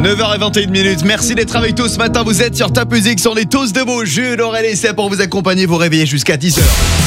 9h21. Merci d'être avec nous ce matin. Vous êtes sur Top Music, on est tous debout. Jules, Aurel et Seb pour vous accompagner, vous réveiller jusqu'à 10h.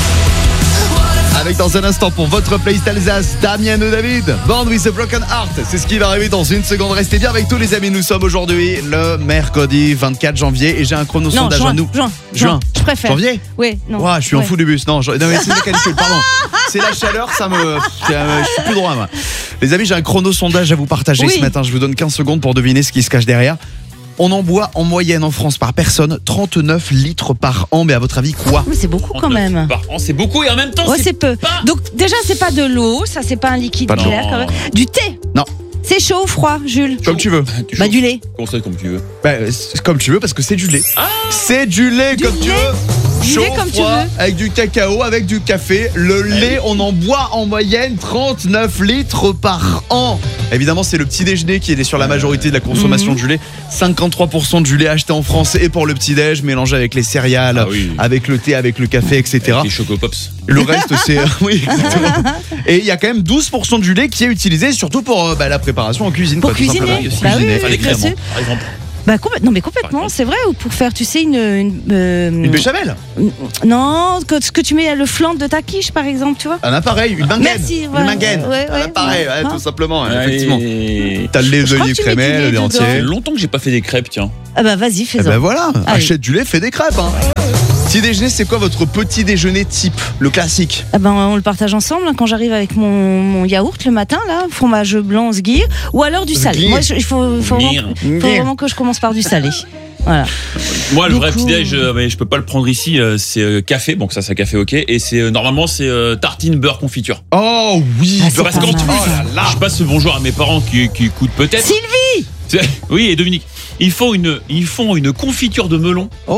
Avec dans un instant pour votre playlist Alsace, Damien ou David, Born with a Broken Heart. C'est ce qui va arriver dans une seconde. Restez bien avec tous les amis. Nous sommes aujourd'hui le mercredi 24 janvier et j'ai un chrono sondage à nous. Juin. Je préfère. Janvier. Oui, non. Ouais, je suis en fou du bus. Non, mais c'est la canicule, pardon. C'est la chaleur, je suis plus droit moi. Les amis, j'ai un chrono sondage à vous partager ce matin. Je vous donne 15 secondes pour deviner ce qui se cache derrière. On en boit en moyenne en France par personne 39 litres par an. Mais à votre avis, quoi ? Mais c'est beaucoup quand même. Par an, c'est beaucoup et en même temps, c'est peu. Pas... Donc déjà, c'est pas de l'eau, ça c'est pas un liquide clair quand même. Du thé ? Non. C'est chaud ou froid, Jules ? Comme tu veux. Du lait. Comment ça, comme tu veux ? Comme tu veux parce que c'est du lait. C'est du lait comme tu veux. Chaud, comme froid, tu veux. avec du cacao, avec du café. Le lait, on en boit en moyenne 39 litres par an. Évidemment, c'est le petit déjeuner qui est sur la majorité de la consommation du lait. 53% du lait acheté en France et pour le petit déj, mélangé avec les céréales, avec le thé, avec le café, etc. Avec les Choco Pops. Le reste, c'est... oui, exactement. Et il y a quand même 12% du lait qui est utilisé, surtout pour la préparation en cuisine. Pour cuisiner. Enfin, les crèmes, par exemple. Non mais complètement, c'est vrai, ou pour faire, tu sais, une béchamel. Non, ce que tu mets le flanc de ta quiche par exemple, tu vois. Un appareil, une mangaine. Merci, voilà. Une mangaine. Un appareil, tout simplement, effectivement. Et... T'as le lait de lait crémé, le lait entier. Ça fait longtemps que j'ai pas fait des crêpes, tiens. Ah bah vas-y, fais-en. Ben voilà, achète du lait, fais des crêpes. Petit déjeuner, c'est quoi votre petit déjeuner type, le classique ? On le partage ensemble quand j'arrive avec mon yaourt le matin, là, fromage blanc sgir, ou alors du salé. Moi, il faut vraiment que je commence par du salé. Voilà. Moi, le vrai petit déj, je peux pas le prendre ici. C'est café, donc ça, c'est café, ok. Et c'est normalement c'est tartine beurre confiture. Oh oui. Parce qu'en plus, je passe bonjour à mes parents qui écoutent peut-être. Sylvie. Oui, et Dominique. Ils font une confiture de melon. De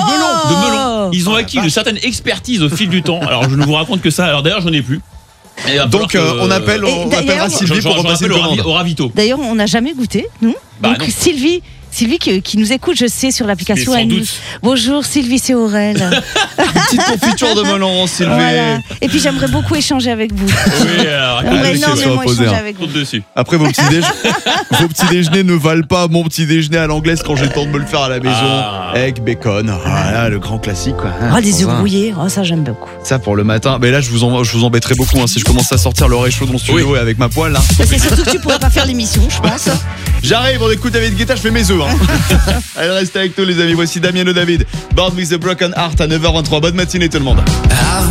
melon. Ils ont acquis une certaine expertise au fil du temps. Alors je ne vous raconte que ça. Alors d'ailleurs, j'en ai plus. Donc on appellera Sylvie pour repasser le commande au ravito. D'ailleurs, on n'a jamais goûté, nous. Donc non. Sylvie qui nous écoute, je sais, sur l'application. Bonjour Sylvie, c'est Aurel. Une petite confiture de melon, Sylvie. Voilà. Et puis j'aimerais beaucoup échanger avec vous. Oui, alors j'aimerais énormément échanger avec vous. Après, vos petits déjeuners ne valent pas mon petit déjeuner à l'anglaise quand j'ai le temps de me le faire à la maison. Avec bacon. Voilà, le grand classique, quoi. Des œufs brouillés, ça j'aime beaucoup. Ça pour le matin. Mais là, je vous embêterai beaucoup si je commence à sortir l'oreille chaude dans le studio et avec ma poêle. Là. C'est surtout que tu pourrais pas faire l'émission, je pense. J'arrive, on écoute David Guetta, je fais mes œufs. Allez, restez avec nous les amis, voici Damien et David, Born with a Broken Heart à 9h23, bonne matinée tout le monde.